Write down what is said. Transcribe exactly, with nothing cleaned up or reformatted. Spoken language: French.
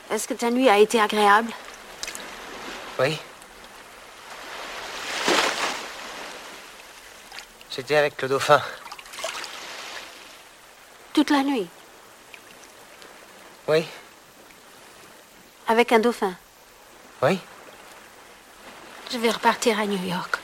Est-ce que ta nuit a été agréable? Oui. J'étais avec le dauphin. Toute la nuit? Oui. Avec un dauphin? Oui. Je vais repartir à New York.